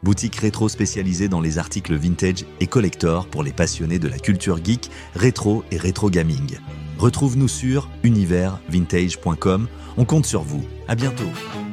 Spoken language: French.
Boutique rétro spécialisée dans les articles vintage et collector pour les passionnés de la culture geek, rétro et rétro gaming. Retrouve-nous sur universvintage.com. On compte sur vous. À bientôt.